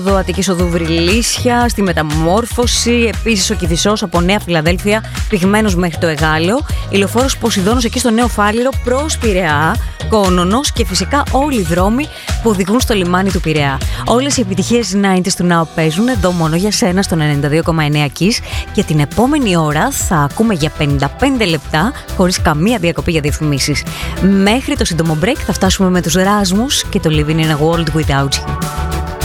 Αττικής Οδού Βρυλίσια, στη Μεταμόρφωση, επίσης ο Κηφισός από Νέα Φιλαδέλφια, πυγμένος μέχρι το Εγάλεο, η λεωφόρος Ποσειδώνος εκεί στο Νέο Φάληρο προς Πειραιά, Κόνονος και φυσικά όλοι οι δρόμοι που οδηγούν στο λιμάνι του Πειραιά. Όλες οι επιτυχίες 90's του Now παίζουν εδώ μόνο για σένα στον 92,9 Kiss και την επόμενη ώρα θα ακούμε για 55 λεπτά χωρίς καμία διακοπή για διαφημίσεις. Μέχρι το σύντομο break θα φτάσουμε με τους Ράσμους και το Living in a World Without You.